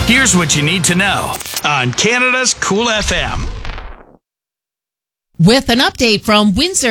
Here's what you need to know on Canada's Cool FM. With an update from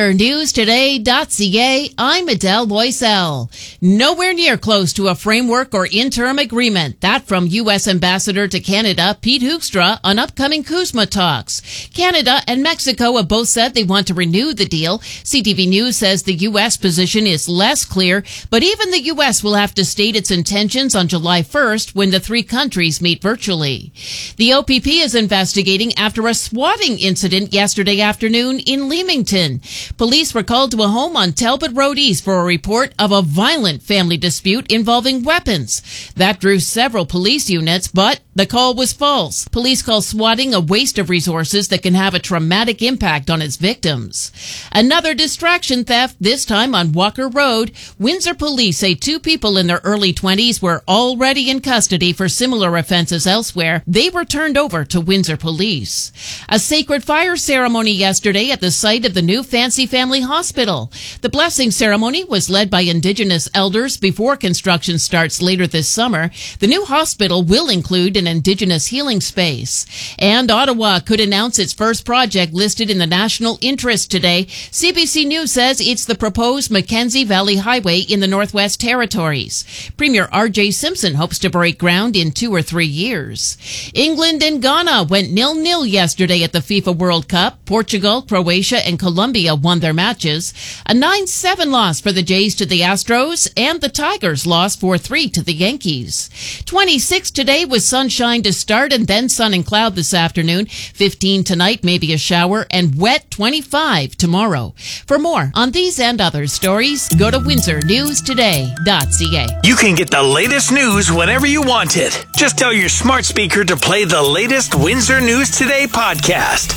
WindsorNewsToday.ca, I'm Adele Loisel. Nowhere near close to a framework or interim agreement. That from U.S. Ambassador to Canada, Pete Hoekstra, on upcoming CUSMA talks. Canada and Mexico have both said they want to renew the deal. CTV News says the U.S. position is less clear, but even the U.S. will have to state its intentions on July 1st when the three countries meet virtually. The OPP is investigating after a swatting incident yesterday afternoon in Leamington. Police were called to a home on Talbot Road East for a report of a violent family dispute involving weapons. That drew several police units, but the call was false. Police call swatting a waste of resources that can have a traumatic impact on its victims. Another distraction theft, this time on Walker Road. Windsor police say two people in their early 20s were already in custody for similar offenses elsewhere. They were turned over to Windsor police. A sacred fire ceremony yesterday at the site of the new Fancy Family Hospital. The blessing ceremony was led by Indigenous elders before construction starts later this summer. The new hospital will include an Indigenous healing space. And Ottawa could announce its first project listed in the national interest today. CBC News says it's the proposed Mackenzie Valley Highway in the Northwest Territories. Premier R.J. Simpson hopes to break ground in 2 or 3 years. England and Ghana went 0-0 yesterday at the FIFA World Cup. Portugal, Croatia, and Colombia won their matches. A 9-7 loss for the Jays to the Astros, and the Tigers lost 4-3 to the Yankees. 26 today with sunshine to start and then sun and cloud this afternoon. 15 tonight, maybe a shower, and wet 25 tomorrow. For more on these and other stories, go to WindsorNewsToday.ca. You can get the latest news whenever you want it. Just tell your smart speaker to play the latest Windsor News Today podcast.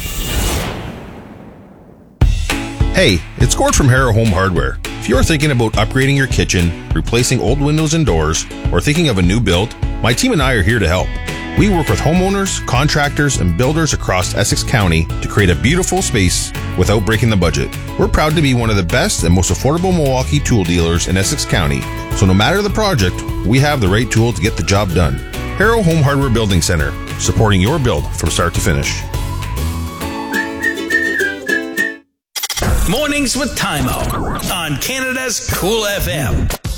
Hey, it's Gord from Harrow Home Hardware. If you're thinking about upgrading your kitchen, replacing old windows and doors, or thinking of a new build, my team and I are here to help. We work with homeowners, contractors, and builders across Essex County to create a beautiful space without breaking the budget. We're proud to be one of the best and most affordable Milwaukee tool dealers in Essex County, so no matter the project, we have the right tool to get the job done. Harrow Home Hardware Building Center, supporting your build from start to finish. Mornings with Tymo on Canada's Cool FM.